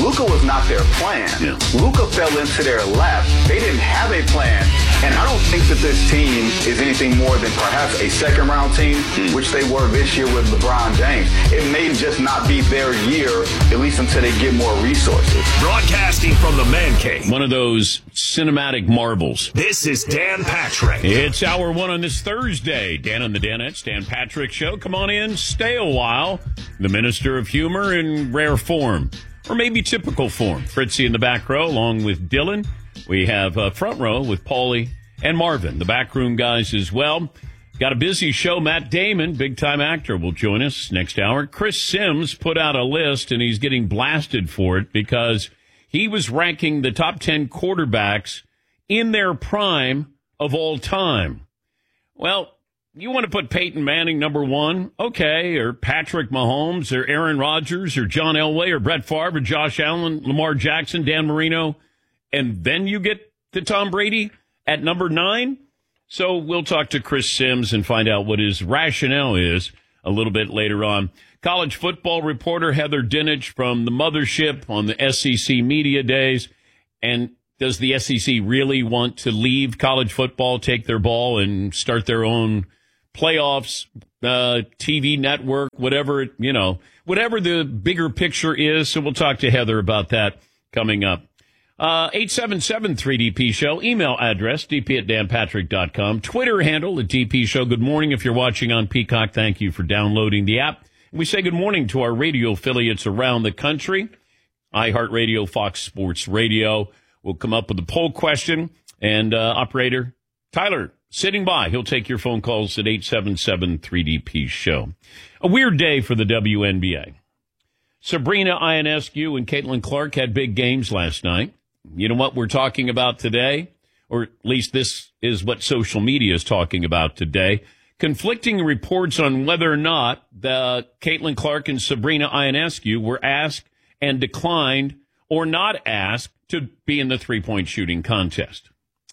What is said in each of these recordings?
Luka was not their plan. Yeah. Luka fell into their lap. They didn't have a plan. And I don't think that this team is anything more than perhaps a second-round team, which they were this year with LeBron James. It may just not be their year, at least until they get more resources. Broadcasting from the Man Cave. One of those cinematic marvels. This is Dan Patrick. It's hour one on this Thursday. Dan on the Danettes, Dan Patrick Show. Come on in, stay a while. The Minister of Humor in rare form, or maybe typical form. Fritzy in the back row, along with Dylan. We have front row with Paulie and Marvin, the backroom guys as well. Got a busy show. Matt Damon, big-time actor, will join us next hour. Chris Sims put out a list, and he's getting blasted for it because he was ranking the top 10 quarterbacks in their prime of all time. Well, you want to put Peyton Manning number one? Okay. Or Patrick Mahomes, or Aaron Rodgers, or John Elway, or Brett Favre, or Josh Allen, Lamar Jackson, Dan Marino, and then you get to Tom Brady at number 9? So we'll talk to Chris Sims and find out what his rationale is a little bit later on. College football reporter Heather Dinich from the mothership on the SEC Media Days. And does the SEC really want to leave college football, take their ball, and start their own playoffs, TV network, whatever, whatever the bigger picture is? So we'll talk to Heather about that coming up. 877-3DP Show. Email address, dp@danpatrick.com. Twitter handle at DP Show. Good morning if you're watching on Peacock. Thank you for downloading the app. We say good morning to our radio affiliates around the country. iHeartRadio, Fox Sports Radio. We'll come up with a poll question. And operator Tyler, sitting by. He'll take your phone calls at 877-3DP Show. A weird day for the WNBA. Sabrina Ionescu and Caitlin Clark had big games last night. You know what we're talking about today? Or at least this is what social media is talking about today. Conflicting reports on whether or not the Caitlin Clark and Sabrina Ionescu were asked and declined or not asked to be in the three-point shooting contest.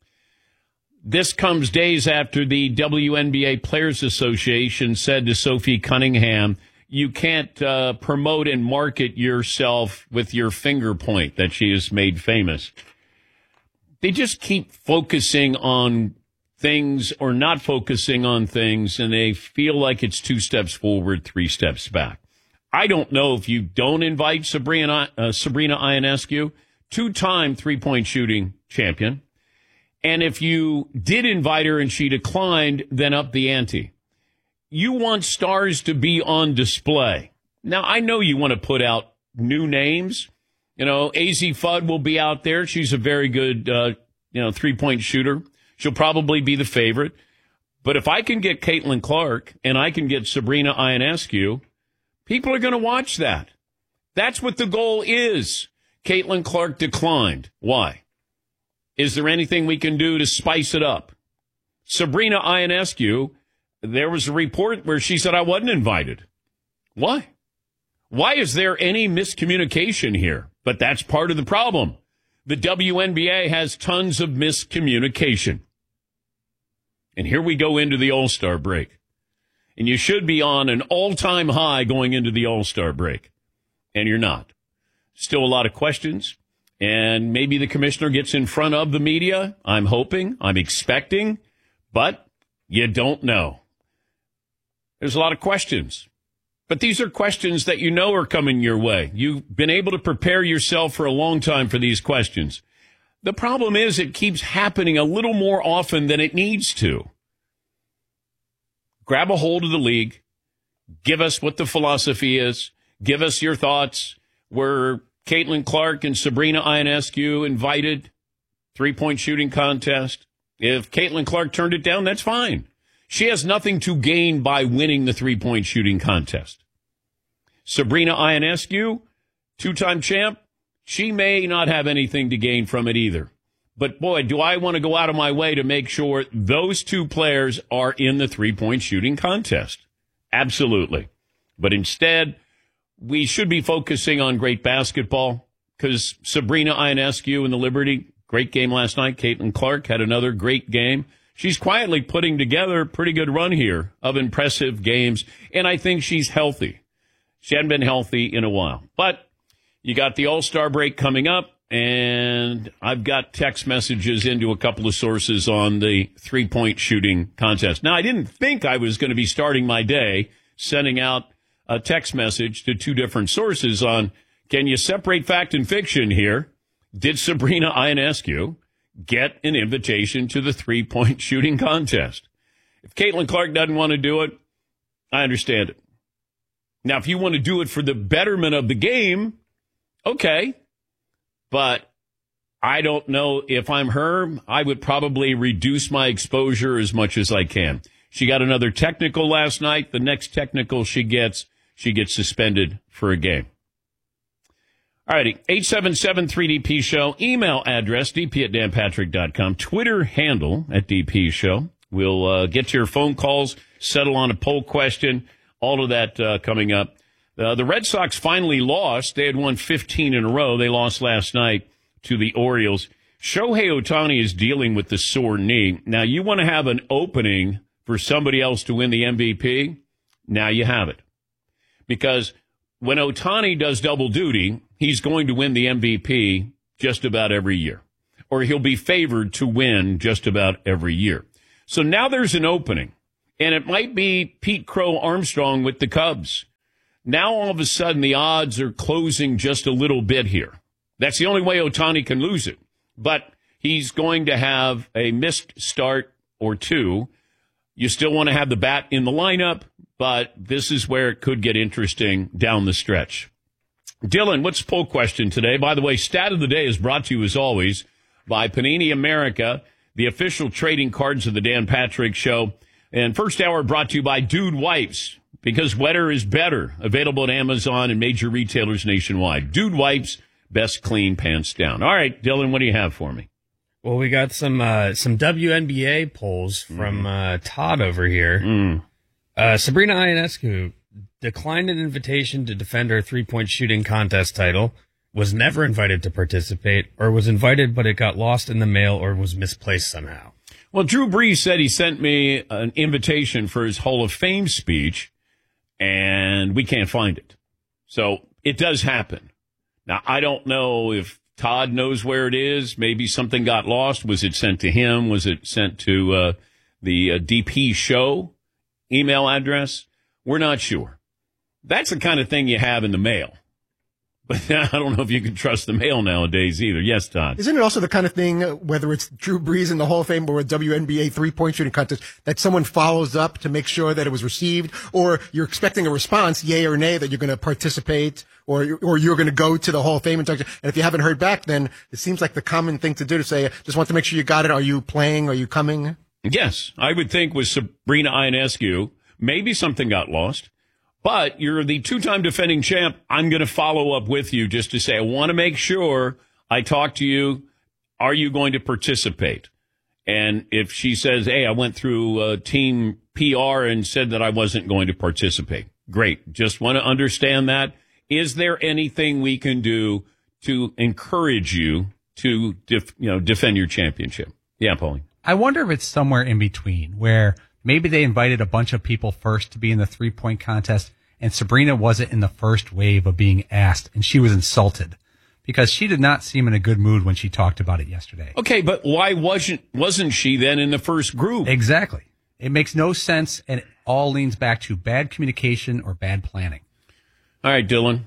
This comes days after the WNBA Players Association said to Sophie Cunningham, you can't promote and market yourself with your finger point that she has made famous. They just keep focusing on things or not focusing on things, and they feel like it's 2 steps forward, 3 steps back. I don't know if you don't invite Sabrina Ionescu, 2-time three-point shooting champion, and if you did invite her and she declined, then up the ante. You want stars to be on display. Now, I know you want to put out new names. AZ Fudd will be out there. She's a very good, three-point shooter. She'll probably be the favorite. But if I can get Caitlin Clark and I can get Sabrina Ionescu, people are going to watch that. That's what the goal is. Caitlin Clark declined. Why? Is there anything we can do to spice it up? Sabrina Ionescu, there was a report where she said I wasn't invited. Why? Why is there any miscommunication here? But that's part of the problem. The WNBA has tons of miscommunication. And here we go into the All-Star break. And you should be on an all-time high going into the All-Star break. And you're not. Still a lot of questions. And maybe the commissioner gets in front of the media. I'm hoping. I'm expecting. But you don't know. There's a lot of questions. But these are questions that you know are coming your way. You've been able to prepare yourself for a long time for these questions. The problem is it keeps happening a little more often than it needs to. Grab a hold of the league. Give us what the philosophy is. Give us your thoughts. Were Caitlin Clark and Sabrina Ionescu invited? Three-point shooting contest. If Caitlin Clark turned it down, that's fine. She has nothing to gain by winning the three-point shooting contest. Sabrina Ionescu, 2-time champ, she may not have anything to gain from it either. But, boy, do I want to go out of my way to make sure those 2 players are in the three-point shooting contest. Absolutely. But instead, we should be focusing on great basketball because Sabrina Ionescu and the Liberty, great game last night. Caitlin Clark had another great game. She's quietly putting together a pretty good run here of impressive games, and I think she's healthy. She hadn't been healthy in a while. But You got the All-Star break coming up, and I've got text messages into a couple of sources on the three-point shooting contest. Now, I didn't think I was going to be starting my day sending out a text message to two different sources on, can you separate fact and fiction here? Did Sabrina Ionescu get an invitation to the three-point shooting contest? If Caitlin Clark doesn't want to do it, I understand it. Now, if you want to do it for the betterment of the game, okay. But I don't know if I'm her. I would probably reduce my exposure as much as I can. She got another technical last night. The next technical she gets suspended for a game. All righty, 877-3DP Show. Email address, dp@danpatrick.com. Twitter handle @DP Show. We'll get to your phone calls, settle on a poll question, all of that coming up. The Red Sox finally lost. They had won 15 in a row. They lost last night to the Orioles. Shohei Ohtani is dealing with the sore knee. Now, you want to have an opening for somebody else to win the MVP? Now you have it. Because when Ohtani does double duty, he's going to win the MVP just about every year. Or he'll be favored to win just about every year. So now there's an opening. And it might be Pete Crow Armstrong with the Cubs. Now, all of a sudden, the odds are closing just a little bit here. That's the only way Ohtani can lose it. But he's going to have a missed start or two. You still want to have the bat in the lineup, but this is where it could get interesting down the stretch. Dylan, what's the poll question today? By the way, Stat of the Day is brought to you, as always, by Panini America, the official trading cards of the Dan Patrick Show. And first hour brought to you by Dude Wipes. Because wetter is better. Available at Amazon and major retailers nationwide. Dude Wipes, best clean pants down. All right, Dylan, what do you have for me? Well, we got some WNBA polls from Todd over here. Sabrina Ionescu declined an invitation to defend her three-point shooting contest title, was never invited to participate, or was invited but it got lost in the mail or was misplaced somehow. Well, Drew Brees said he sent me an invitation for his Hall of Fame speech, and we can't find it. So it does happen. Now, I don't know if Todd knows where it is. Maybe something got lost. Was it sent to him? Was it sent to the DP Show email address? We're not sure. That's the kind of thing you have in the mail. But I don't know if you can trust the mail nowadays either. Yes, Todd. Isn't it also the kind of thing, whether it's Drew Brees in the Hall of Fame or a WNBA three-point shooting contest, that someone follows up to make sure that it was received, or you're expecting a response, yay or nay, that you're going to participate, or you're going to go to the Hall of Fame and talk to, and if you haven't heard back, then it seems like the common thing to do to say, just want to make sure you got it. Are you playing? Are you coming? Yes, I would think with Sabrina Ionescu, maybe something got lost. But you're the two-time defending champ. I'm going to follow up with you just to say, I want to make sure I talk to you. Are you going to participate? And if she says, hey, I went through team PR and said that I wasn't going to participate. Great. Just want to understand that. Is there anything we can do to encourage you to defend your championship? Yeah, Paulie. I wonder if it's somewhere in between where maybe they invited a bunch of people first to be in the three-point contest, and Sabrina wasn't in the first wave of being asked, and she was insulted because she did not seem in a good mood when she talked about it yesterday. Okay, but why wasn't she then in the first group? Exactly. It makes no sense, and it all leans back to bad communication or bad planning. All right, Dylan.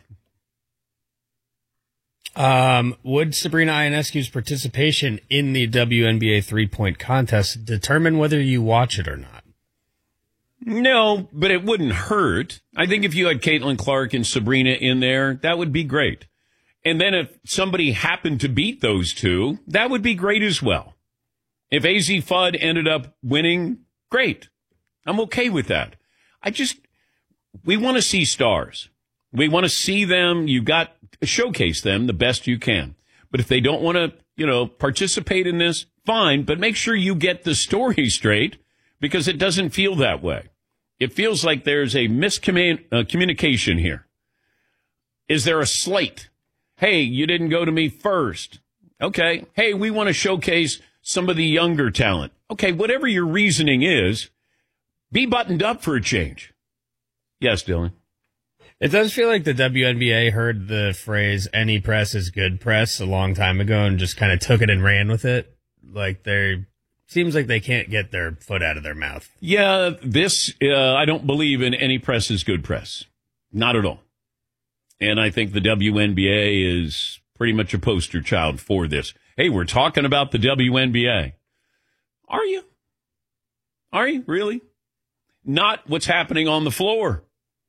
Would Sabrina Ionescu's participation in the WNBA three-point contest determine whether you watch it or not? No, but it wouldn't hurt. I think if you had Caitlin Clark and Sabrina in there, that would be great. And then if somebody happened to beat those two, that would be great as well. If AZ Fudd ended up winning, great. I'm okay with that. We want to see stars. We want to see them. You got to showcase them the best you can. But if they don't want to, participate in this, fine. But make sure you get the story straight, because it doesn't feel that way. It feels like there's a miscommunication here. Is there a slate? Hey, you didn't go to me first. Okay. Hey, we want to showcase some of the younger talent. Okay, whatever your reasoning is, be buttoned up for a change. Yes, Dylan. It does feel like the WNBA heard the phrase "any press is good press" a long time ago and just kind of took it and ran with it. Like seems like they can't get their foot out of their mouth. Yeah, I don't believe in any press is good press. Not at all. And I think the WNBA is pretty much a poster child for this. Hey, we're talking about the WNBA. Are you? Are you really? Not what's happening on the floor.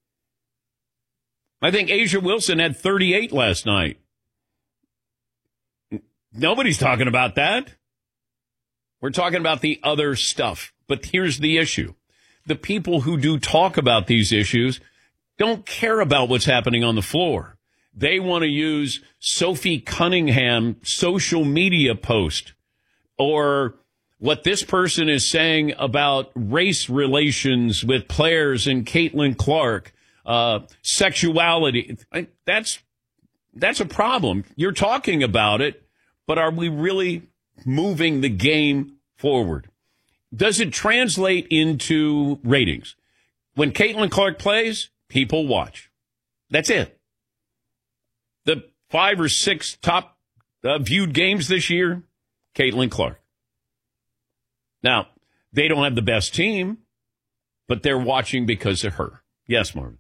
I think Asia Wilson had 38 last night. Nobody's talking about that. We're talking about the other stuff. But here's the issue. The people who do talk about these issues don't care about what's happening on the floor. They want to use Sophie Cunningham's social media post or what this person is saying about race relations with players and Caitlin Clark, sexuality. That's a problem. You're talking about it, but are we really moving the game forward? Does it translate into ratings? When Caitlin Clark plays, people watch. That's it. The 5 or 6 top viewed games this year, Caitlin Clark. Now, they don't have the best team, but they're watching because of her. Yes, Marvin.